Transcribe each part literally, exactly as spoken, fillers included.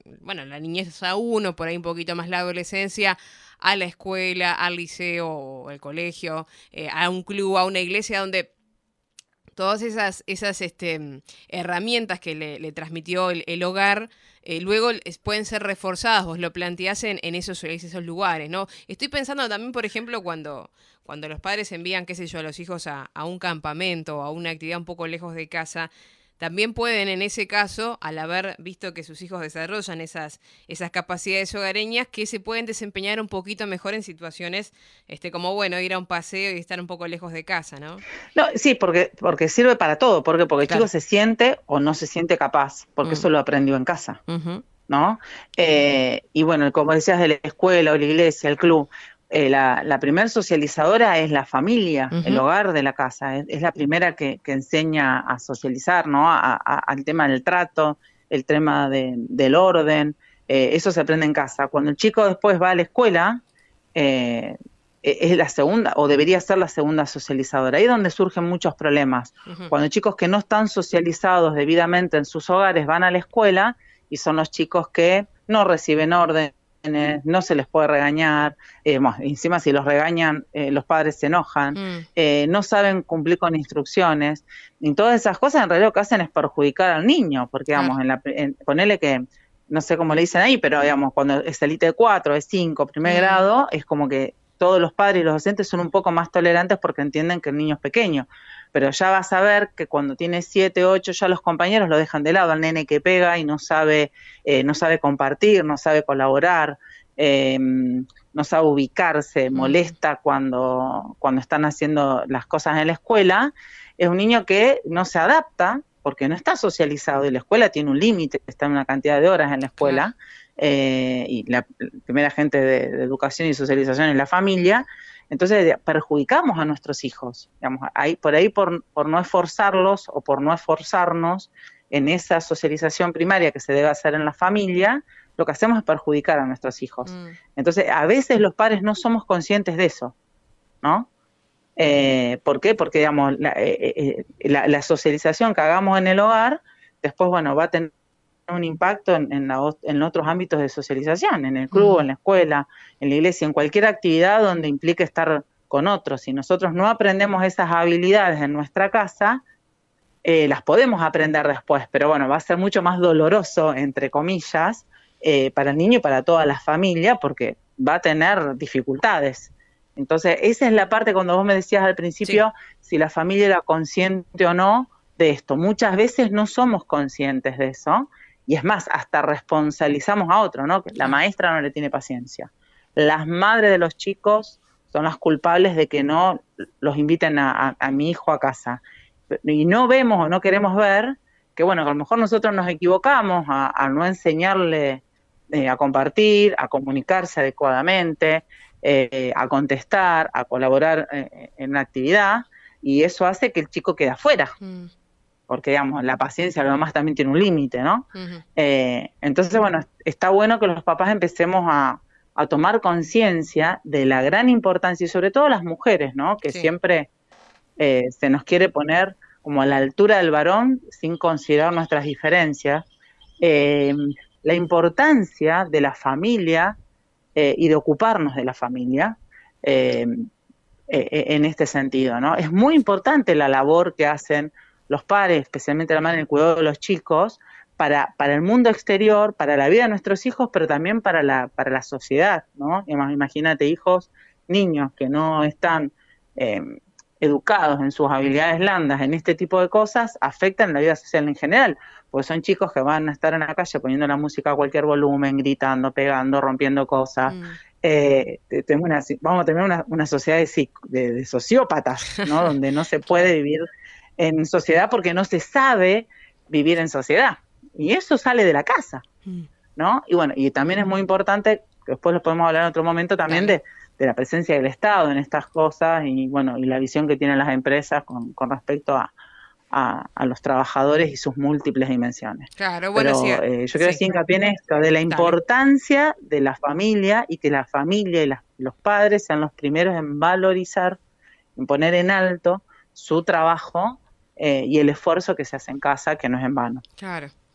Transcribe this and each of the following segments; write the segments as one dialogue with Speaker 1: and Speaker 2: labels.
Speaker 1: bueno, la niñez a uno, por ahí un poquito más la adolescencia, a la escuela, al liceo o al colegio, eh, a un club, a una iglesia donde todas esas, esas este, herramientas que le, le transmitió el, el hogar, eh, luego es, pueden ser reforzadas, vos lo planteás en, en esos, esos lugares, ¿no? Estoy pensando también, por ejemplo, cuando, cuando los padres envían, qué sé yo, a los hijos a, a un campamento, a una actividad un poco lejos de casa, también pueden en ese caso, al haber visto que sus hijos desarrollan esas, esas capacidades hogareñas, que se pueden desempeñar un poquito mejor en situaciones este, como, bueno, ir a un paseo y estar un poco lejos de casa, ¿no?
Speaker 2: No, sí, porque, porque sirve para todo, porque, porque el chico
Speaker 1: Claro.
Speaker 2: se siente o no se siente capaz, porque
Speaker 1: Mm.
Speaker 2: eso lo aprendió en casa,
Speaker 1: Ujú.
Speaker 2: ¿no? Eh, y bueno, como decías de la escuela o la iglesia, el club, eh, la, la primera socializadora es la familia, el
Speaker 1: Ujú.
Speaker 2: hogar de la casa, es, es la primera que, que enseña a socializar, ¿no? A, a, al tema del trato, el tema de, del orden, eh, eso se aprende en casa. Cuando el chico después va a la escuela, eh, es la segunda, o debería ser la segunda socializadora. Ahí es donde surgen muchos problemas.
Speaker 1: Ujú.
Speaker 2: Cuando chicos que no están socializados debidamente en sus hogares van a la escuela y son los chicos que no reciben órdenes, no se les puede regañar, eh, bueno, encima si los regañan eh, los padres se enojan,
Speaker 1: Mm.
Speaker 2: eh, no saben cumplir con instrucciones, y todas esas cosas en realidad lo que hacen es perjudicar al niño, porque
Speaker 1: Claro.
Speaker 2: digamos, en la, en, ponele que, no sé cómo le dicen ahí, pero digamos, cuando es elite de cuatro, es cinco, primer
Speaker 1: Mm.
Speaker 2: grado, es como que todos los padres y los docentes son un poco más tolerantes porque entienden que el niño es pequeño, pero ya vas a ver que cuando tiene siete, ocho, ya los compañeros lo dejan de lado, al nene que pega y no sabe, eh, no sabe compartir, no sabe colaborar, eh, no sabe ubicarse,
Speaker 1: Mm.
Speaker 2: molesta cuando, cuando están haciendo las cosas en la escuela, es un niño que no se adapta porque no está socializado y la escuela tiene un límite, está en una cantidad de horas en la
Speaker 1: Claro.
Speaker 2: escuela, eh, y la, la primera agente de, de educación y socialización es la familia, entonces perjudicamos a nuestros hijos, digamos, ahí, por ahí por, por no esforzarlos o por no esforzarnos en esa socialización primaria que se debe hacer en la familia, lo que hacemos es perjudicar a nuestros hijos.
Speaker 1: Mm.
Speaker 2: Entonces, a veces los padres no somos conscientes de eso, ¿no? Eh, ¿Por qué? Porque, digamos, la, eh, eh, la, la socialización que hagamos en el hogar, después, bueno, va a tener un impacto en, en, la, en otros ámbitos de socialización, en el club,
Speaker 1: Mm.
Speaker 2: en la escuela, en la iglesia, en cualquier actividad donde implique estar con otros. Si nosotros no aprendemos esas habilidades en nuestra casa, eh, las podemos aprender después, pero bueno, va a ser mucho más doloroso, entre comillas, eh, para el niño y para toda la familia, porque va a tener dificultades. Entonces, esa es la parte cuando vos me decías al
Speaker 1: Sí.
Speaker 2: principio, si la familia era consciente o no de esto. Muchas veces no somos conscientes de eso, y es más, hasta responsabilizamos a otro, ¿no? Que la
Speaker 1: Claro.
Speaker 2: maestra no le tiene paciencia. Las madres de los chicos son las culpables de que no los inviten a, a, a mi hijo a casa y no vemos o no queremos ver que, bueno, que a lo mejor nosotros nos equivocamos a, a no enseñarle eh, a compartir, a comunicarse adecuadamente, eh, a contestar, a colaborar eh, en una actividad, y eso hace que el chico quede afuera,
Speaker 1: Mm.
Speaker 2: porque, digamos, la paciencia, lo demás también tiene un límite, ¿no?
Speaker 1: Ujú.
Speaker 2: Eh, entonces, bueno, está bueno que los papás empecemos a, a tomar conciencia de la gran importancia, y sobre todo las mujeres, ¿no? Que
Speaker 1: Sí.
Speaker 2: siempre eh, se nos quiere poner como a la altura del varón sin considerar nuestras diferencias, eh, la importancia de la familia eh, y de ocuparnos de la familia eh, eh, en este sentido, ¿no? Es muy importante la labor que hacen los padres, especialmente la madre en el cuidado de los chicos, para, para el mundo exterior, para la vida de nuestros hijos, pero también para la, para la sociedad, ¿no? Imagínate hijos, niños que no están eh, educados en sus habilidades blandas, en este tipo de cosas, afectan la vida social en general, porque son chicos que van a estar en la calle poniendo la música a cualquier volumen, gritando, pegando, rompiendo cosas.
Speaker 1: Mm.
Speaker 2: Eh, tenemos una, vamos a tener una, una sociedad de, de, de sociópatas, ¿no? Donde no se
Speaker 1: Claro.
Speaker 2: puede vivir en sociedad porque no se sabe vivir en sociedad. Y eso sale de la casa,
Speaker 1: Mm.
Speaker 2: ¿no? Y bueno, y también es muy importante, que después lo podemos hablar en otro momento, también
Speaker 1: Dale.
Speaker 2: de, de la presencia del Estado en estas cosas y bueno, y la visión que tienen las empresas con, con respecto a, a, a los trabajadores y sus múltiples dimensiones.
Speaker 1: Claro, bueno, sí.
Speaker 2: Pero eh, yo quiero
Speaker 1: Sí.
Speaker 2: decir hincapié en esto, de la
Speaker 1: Dale.
Speaker 2: importancia de la familia y que la familia y las, los padres sean los primeros en valorizar, en poner en alto su trabajo eh, y el esfuerzo que se hace en casa, que no es en vano.
Speaker 1: Claro.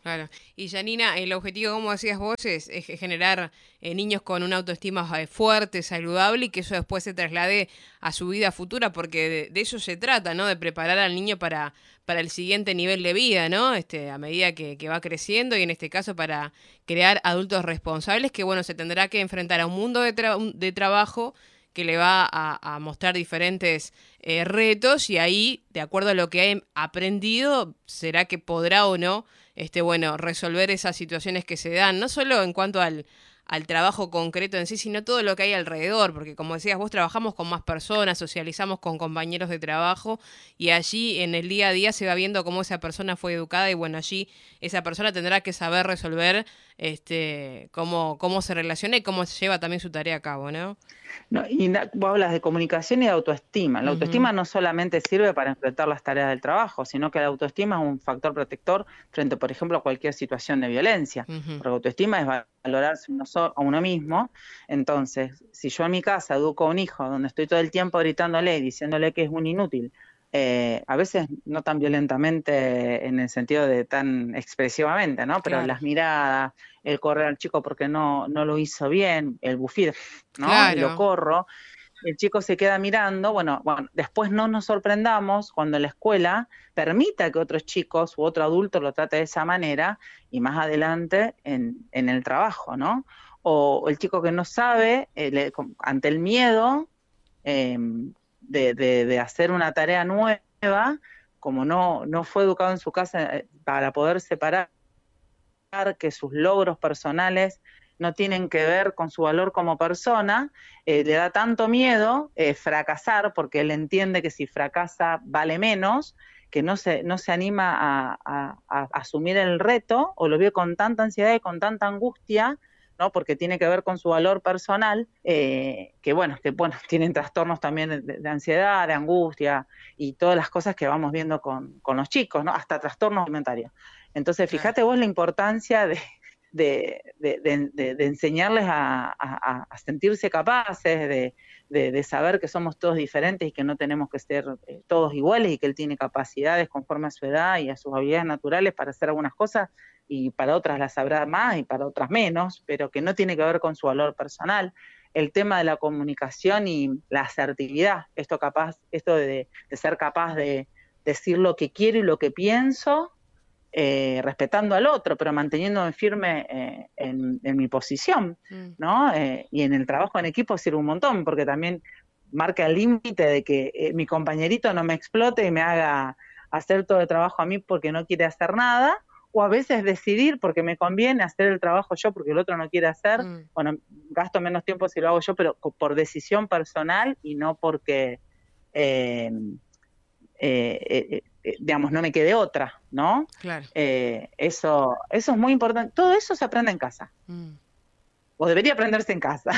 Speaker 1: Claro. Y Janina, el objetivo, como decías vos, es, es generar eh, niños con una autoestima eh, fuerte, saludable y que eso después se traslade a su vida futura, porque de, de eso se trata, ¿no? De preparar al niño para, para el siguiente nivel de vida, ¿no? Este, a medida que, que va creciendo y en este caso para crear adultos responsables que, bueno, se tendrá que enfrentar a un mundo de, tra- de trabajo que le va a, a mostrar diferentes eh, retos y ahí, de acuerdo a lo que ha aprendido, será que podrá o no este, bueno, resolver esas situaciones que se dan, no solo en cuanto al, al trabajo concreto en sí, sino todo lo que hay alrededor, porque como decías vos, trabajamos con más personas, socializamos con compañeros de trabajo y allí en el día a día se va viendo cómo esa persona fue educada y bueno, allí esa persona tendrá que saber resolver este, cómo, cómo se relaciona y cómo se lleva también su tarea a cabo, ¿no?
Speaker 2: No, y na- vos hablas de comunicación y de autoestima. La
Speaker 1: Ujú,
Speaker 2: autoestima no solamente sirve para enfrentar las tareas del trabajo, sino que la autoestima es un factor protector frente, por ejemplo, a cualquier situación de violencia.
Speaker 1: ujú.
Speaker 2: Porque autoestima es valorarse uno so- a uno mismo. Entonces, si yo en mi casa educo a un hijo donde estoy todo el tiempo gritándole y diciéndole que es un inútil, eh, a veces no tan violentamente en el sentido de tan expresivamente, ¿no? Pero
Speaker 1: Claro,
Speaker 2: las miradas, el correr al chico porque no, no lo hizo bien, el bufir, ¿no? Y lo
Speaker 1: claro.
Speaker 2: corro, el chico se queda mirando, bueno, bueno, después no nos sorprendamos cuando la escuela permita que otros chicos u otro adulto lo trate de esa manera y más adelante en, en el trabajo, ¿no? O el chico que no sabe, eh, le- ante el miedo eh, de, de, de hacer una tarea nueva, como no, no fue educado en su casa eh, para poder separar que sus logros personales no tienen que ver con su valor como persona, eh, le da tanto miedo eh, fracasar, porque él entiende que si fracasa vale menos, que no se, no se anima a, a, a asumir el reto, o lo ve con tanta ansiedad y con tanta angustia, ¿no? Porque tiene que ver con su valor personal, eh, que bueno, que bueno, tienen trastornos también de, de, ansiedad, de angustia, y todas las cosas que vamos viendo con, con los chicos, ¿no? Hasta trastornos alimentarios. Entonces,
Speaker 1: Claro.
Speaker 2: fíjate vos la importancia de, de, de, de, de enseñarles a, a, a, sentirse capaces, de, de, saber que somos todos diferentes y que no tenemos que ser eh, todos iguales y que él tiene capacidades conforme a su edad y a sus habilidades naturales para hacer algunas cosas y para otras las sabrá más y para otras menos, pero que no tiene que ver con su valor personal. El tema de la comunicación y la asertividad, esto capaz, esto de, de ser capaz de decir lo que quiero y lo que pienso, eh, respetando al otro, pero manteniéndome firme eh, en, en, mi posición,
Speaker 1: Mm.
Speaker 2: ¿no? Eh, y en el trabajo en equipo sirve un montón, porque también marca el límite de que eh, mi compañerito no me explote y me haga hacer todo el trabajo a mí porque no quiere hacer nada, o a veces decidir porque me conviene hacer el trabajo yo porque el otro no quiere hacer,
Speaker 1: Mm.
Speaker 2: bueno, gasto menos tiempo si lo hago yo, pero por decisión personal y no porque... Eh, eh, eh, digamos, no me quede otra, ¿no?
Speaker 1: Claro.
Speaker 2: Eh, eso, eso es muy importante. Todo eso se aprende en casa.
Speaker 1: Mm.
Speaker 2: O debería aprenderse en casa.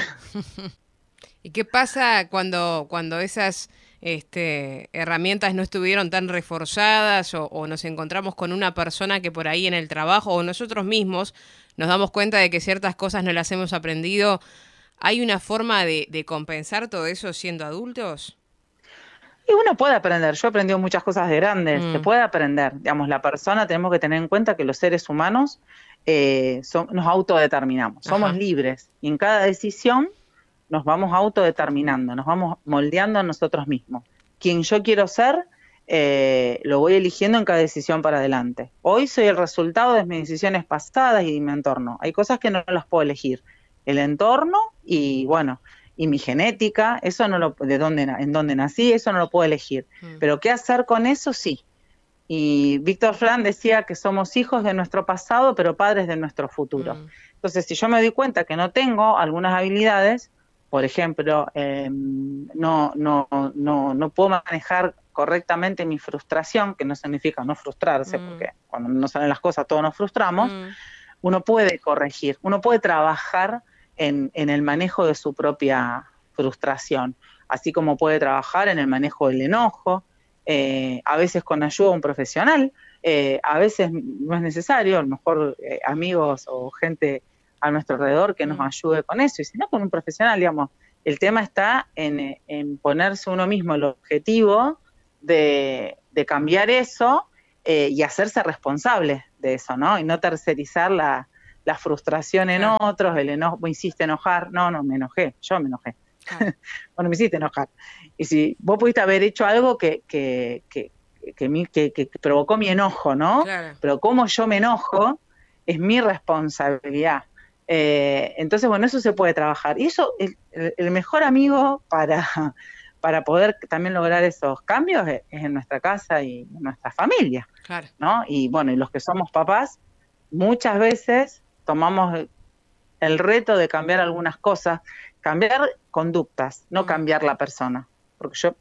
Speaker 1: ¿Y qué pasa cuando, cuando esas este, herramientas no estuvieron tan reforzadas o, o nos encontramos con una persona que por ahí en el trabajo o nosotros mismos nos damos cuenta de que ciertas cosas no las hemos aprendido? ¿Hay una forma de, de compensar todo eso siendo adultos?
Speaker 2: Y uno puede aprender. Yo he aprendido muchas cosas de grandes. Se
Speaker 1: Mm.
Speaker 2: puede aprender. Digamos, la persona, tenemos que tener en cuenta que los seres humanos eh, son, nos autodeterminamos. Somos
Speaker 1: Ajá.
Speaker 2: libres. Y en cada decisión nos vamos autodeterminando, nos vamos moldeando a nosotros mismos. Quien yo quiero ser, eh, lo voy eligiendo en cada decisión para adelante. Hoy soy el resultado de mis decisiones pasadas y de mi entorno. Hay cosas que no las puedo elegir. El entorno y, bueno, y mi genética, eso no lo, de dónde, en dónde nací, eso no lo puedo elegir.
Speaker 1: Mm.
Speaker 2: Pero qué hacer con eso, sí. Y Víctor Frank decía que somos hijos de nuestro pasado, pero padres de nuestro futuro.
Speaker 1: Mm.
Speaker 2: Entonces, si yo me doy cuenta que no tengo algunas habilidades, por ejemplo, eh, no, no, no, no puedo manejar correctamente mi frustración, que no significa no frustrarse,
Speaker 1: Mm.
Speaker 2: porque cuando no salen las cosas todos nos frustramos,
Speaker 1: Mm.
Speaker 2: uno puede corregir, uno puede trabajar en, en el manejo de su propia frustración, así como puede trabajar en el manejo del enojo, eh, a veces con ayuda de un profesional, eh, a veces no es necesario, a lo mejor eh, amigos o gente a nuestro alrededor que nos
Speaker 1: Mm.
Speaker 2: ayude con eso, y si no con un profesional, digamos, el tema está en, en ponerse uno mismo el objetivo de, de cambiar eso eh, y hacerse responsable de eso, ¿no? Y no tercerizar la, la frustración en claro. otros, el enojo, me hiciste enojar, no, no, me enojé, yo me enojé. Claro. Bueno, me hiciste enojar. Y si vos pudiste haber hecho algo que, que, que, que, mi, que, que provocó mi enojo, ¿no? Claro. Pero como yo me enojo, es mi responsabilidad. Eh, entonces, bueno, eso se puede trabajar. Y eso, el, el mejor amigo para, para poder también lograr esos cambios es, es en nuestra casa y en nuestra familia, claro. ¿no? Y bueno, y los que somos papás, muchas veces tomamos el reto de cambiar algunas cosas, cambiar conductas, no cambiar la persona, porque yo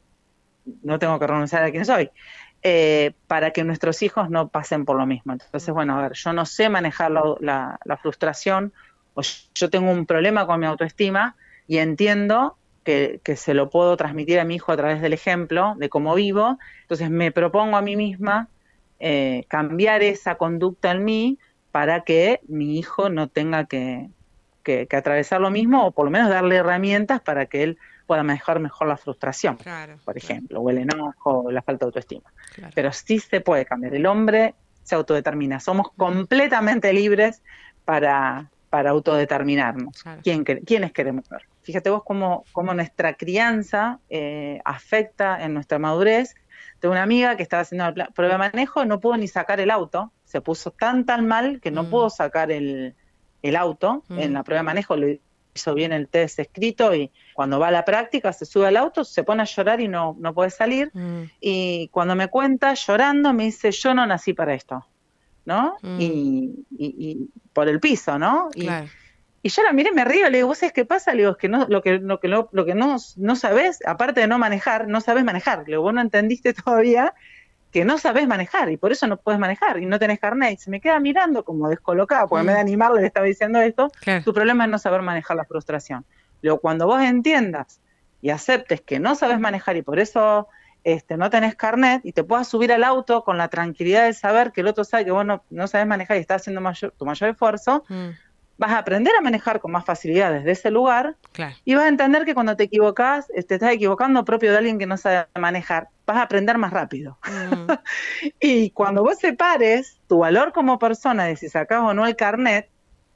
Speaker 2: no tengo que renunciar a quien soy, eh, para que nuestros hijos no pasen por lo mismo. Entonces, bueno, a ver, yo no sé manejar la, la, la frustración, o yo tengo un problema con mi autoestima y entiendo que, que se lo puedo transmitir a mi hijo a través del ejemplo, de cómo vivo, entonces me propongo a mí misma eh, cambiar esa conducta en mí para que mi hijo no tenga que, que, que atravesar lo mismo, o por lo menos darle herramientas para que él pueda manejar mejor la frustración, claro, por ejemplo, claro. o el enojo, o la falta de autoestima. Claro. Pero sí se puede cambiar. El hombre se autodetermina. Somos completamente libres para, para autodeterminarnos. Claro. ¿Quién, ¿Quiénes queremos ver? Fíjate vos cómo, cómo nuestra crianza eh, afecta en nuestra madurez. Tengo una amiga que estaba haciendo la prueba de manejo, no pudo ni sacar el auto, se puso tan tan mal que no mm. pudo sacar el, el auto mm. en la prueba de manejo, le hizo bien el test escrito y cuando va a la práctica se sube al auto, se pone a llorar y no, no puede salir. Mm. Y cuando me cuenta llorando me dice, yo no nací para esto, ¿no? Mm. Y, y, y por el piso, ¿no? Y, claro. y yo la miré y me río, le digo, ¿vos sabés qué pasa? Le digo, es que no, lo que, lo que, lo, lo que no, no sabés, aparte de no manejar, no sabés manejar. Le digo, vos no entendiste todavía que no sabés manejar y por eso no puedes manejar y no tenés carnet. Y se me queda mirando como descolocada, porque mm. me da animarle, le estaba diciendo esto. Claro. Tu problema es no saber manejar la frustración. Luego, cuando vos entiendas y aceptes que no sabés manejar y por eso este, no tenés carnet y te puedas subir al auto con la tranquilidad de saber que el otro sabe que vos no, no sabés manejar y estás haciendo mayor, tu mayor esfuerzo, mm. vas a aprender a manejar con más facilidad desde ese lugar, claro. y vas a entender que cuando te equivocás, te estás equivocando propio de alguien que no sabe manejar, vas a aprender más rápido. Mm. Y cuando vos separes tu valor como persona de si sacás o no el carnet,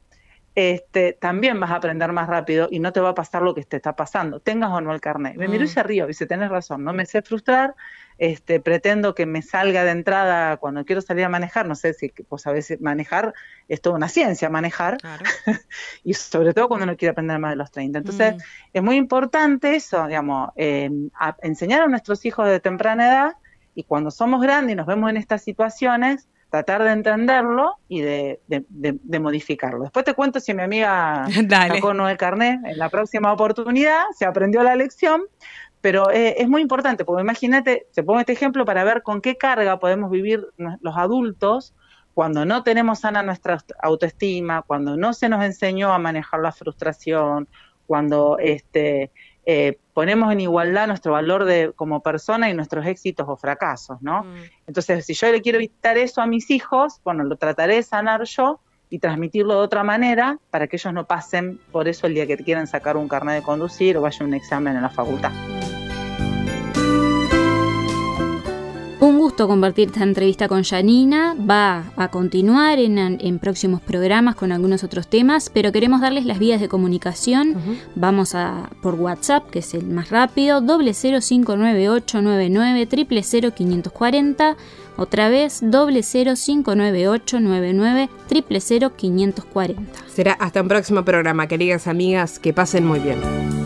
Speaker 2: este, también vas a aprender más rápido y no te va a pasar lo que te está pasando, tengas o no el carnet. Me mm. miró y se río, y dice, tenés razón, no me sé frustrar, este, pretendo que me salga de entrada cuando quiero salir a manejar, no sé si vos sabés manejar, es toda una ciencia manejar, claro. y sobre todo cuando uno quiere aprender más de los treinta. Entonces, mm. es muy importante eso, digamos, eh, a enseñar a nuestros hijos de temprana edad, y cuando somos grandes y nos vemos en estas situaciones, tratar de entenderlo y de, de, de, de modificarlo. Después te cuento si mi amiga Dale. sacó no el carnet en la próxima oportunidad, se aprendió la lección, pero eh, es muy importante, porque imagínate, te pongo este ejemplo para ver con qué carga podemos vivir los adultos cuando no tenemos sana nuestra autoestima, cuando no se nos enseñó a manejar la frustración, cuando este eh, ponemos en igualdad nuestro valor de como persona y nuestros éxitos o fracasos, ¿no? Mm. Entonces, si yo le quiero evitar eso a mis hijos, bueno, lo trataré de sanar yo y transmitirlo de otra manera para que ellos no pasen por eso el día que quieran sacar un carnet de conducir o vayan a un examen en la facultad.
Speaker 3: Un gusto compartir esta entrevista con Janina. Va a continuar en, en próximos programas con algunos otros temas, pero queremos darles las vías de comunicación. Uh-huh. Vamos a por WhatsApp, que es el más rápido, doble cero cinco nueve ocho nueve nueve triple cero quinientos cuarenta. Otra vez, doble cero cinco nueve ocho nueve nueve triple cero quinientos cuarenta.
Speaker 1: Será hasta un próximo programa, queridas amigas, que pasen muy bien.